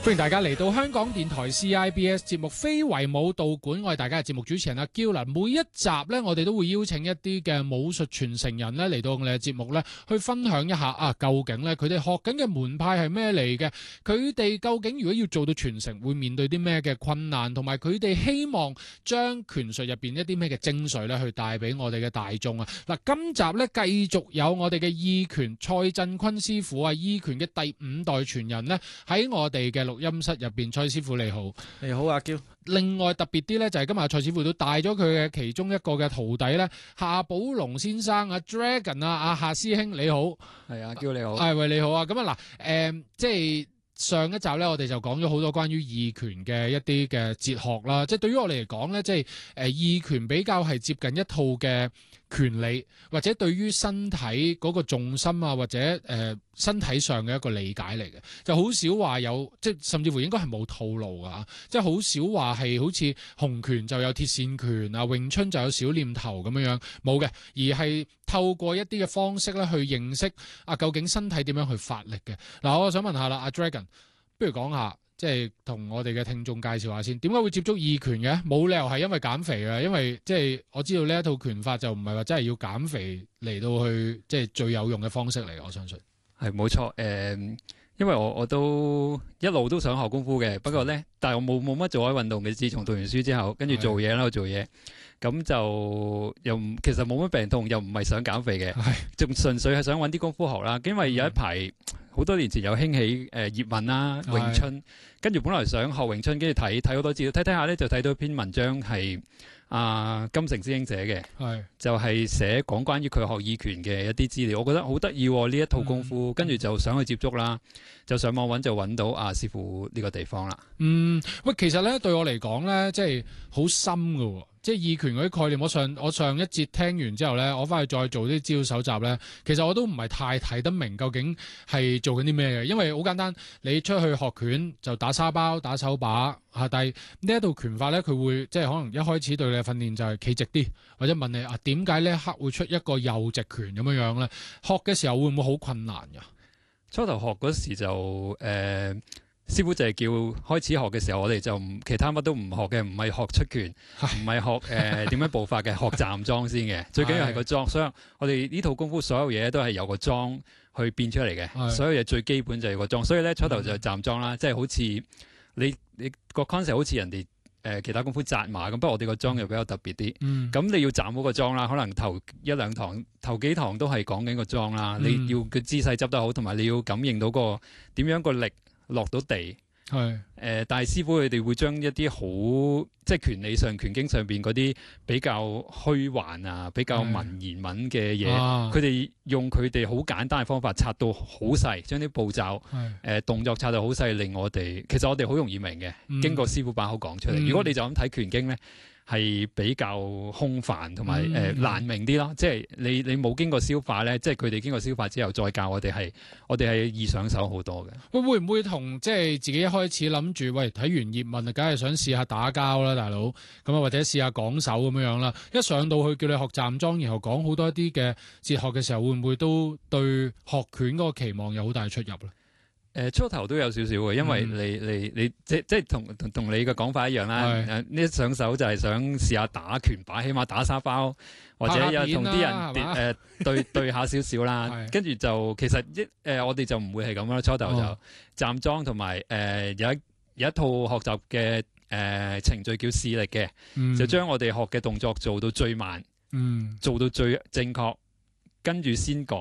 歡迎大家嚟到香港電台 CIBS 節目非遺武道館，我係大家嘅節目主持人阿嬌啦。每一集呢，我哋都會邀請一啲嘅武術傳承人呢嚟到我哋嘅節目呢，去分享一下究竟呢佢哋學緊嘅門派係咩嚟嘅？佢哋究竟如果要做到傳承，會面對啲咩嘅困難？同埋佢哋希望將拳術入邊一啲咩嘅精髓呢去帶俾我哋嘅大眾啊！嗱，今集呢繼續有我哋嘅意拳蔡振坤師傅啊，意拳嘅第5代傳人呢，喺我哋嘅錄音室入邊，蔡師傅你好。 你好，阿嬌。 另外特別啲咧，就係今日蔡師傅都帶咗佢嘅其中一個嘅徒弟咧，夏寶龍先生啊 ，Dragon 啊，阿夏師兄你好。 係阿嬌你好。 係喂你好啊。咁啊嗱，即係上一集咧，我哋就講咗好多關於意拳嘅一啲嘅哲學啦。即係對於我哋嚟講咧，即係意拳比較係接近一套嘅權利，或者對於身體嗰個重心啊，或者身體上嘅一個理解嚟嘅，就好少話有，即係甚至乎應該係冇套路噶，即係好少話係好似洪拳就有鐵線拳啊，詠春就有小念頭咁樣冇嘅，而係透過一啲嘅方式咧去認識究竟身體點樣去發力嘅。嗱，我想問下啦，阿 Dragon， 不如講下。即係同我哋嘅聽眾介紹下先，點解會接觸意拳嘅？冇理由係因為減肥嘅，因為即係我知道呢一套拳法就唔係話真係要減肥嚟到去即係最有用嘅方式嚟，我相信係冇錯。因為我都一路都想學功夫嘅，不過咧，但係我冇乜做開運動嘅。自從讀完書之後，跟住做嘢啦，做嘢咁就又其實冇乜病痛，又唔係想減肥嘅，仲純粹係想揾啲功夫學啦。因為有一排好多年前有興起葉問啦、詠春，跟住本來想學詠春，跟住睇好多資料，睇下咧就睇到篇文章係金城師兄寫嘅，就係寫講關於佢學意拳嘅一啲資料，我覺得好得意呢一套功夫，跟住就想去接觸啦，就上網揾就揾到師傅呢個地方啦。 喂，其實咧對我嚟講咧，即係好深噶。即係意拳嗰啲概念，我上一節聽完之後咧，我翻去再做啲資料搜集咧，其實我都唔係太睇得明究竟係做緊啲咩嘅，因為好簡單，你出去學拳就打沙包、打手把但係呢一套拳法咧，佢會即係可能一開始對你嘅訓練就係企直啲，或者問你點解呢一刻會出一個右直拳咁樣樣咧？學嘅時候會唔會好困難㗎？ 初頭學嗰時就師傅就係叫開始學嘅時候，我哋就其他乜都唔學嘅，唔係學出拳，唔係學點樣步法嘅，學站樁先嘅。最緊要係個樁，所以我哋呢套功夫所有嘢都係由個樁去變出嚟嘅。所有嘢最基本就係個樁，所以咧初頭就係站樁啦，即係好似你個 concept 好似人哋其他功夫紮馬咁，不過我哋個樁又比較特別啲。咁你要站好個樁啦，可能頭幾堂都係講緊個樁啦。你要個姿勢執得好，同埋你要感應到個點樣個力落到地，但係師傅佢哋會將一啲好即係拳理上、拳經上邊嗰啲比較虛幻比較文言文嘅嘢，佢哋用佢哋好簡單嘅方法拆到好細，將啲步驟動作拆到好細，令我哋其實我哋好容易明嘅，經過師傅把口講出嚟。如果你就咁睇拳經咧，係比較空泛同埋難明啲咯，即係你冇經過消化咧，即係佢哋經過消化之後再教我哋係易上手好多嘅。會唔會同即係自己一開始諗住睇完葉問梗係想試下打交啦，大佬咁或者試下講手咁樣啦。一上到去叫你學站樁，然後講好多一啲嘅哲學嘅時候，會唔會都對學拳嗰個期望有好大出入咧？ 初頭都有少少嘅，因為你即係同你嘅講法一樣啦。呢一上手就係想試下打拳把，起碼打沙包或者有同啲人對下少少啦。跟住就其實我哋就唔會係咁啦。初頭就站樁同埋有一套學習嘅程序叫試力嘅，就將我哋學嘅動作做到最慢，做到最正確，跟住先講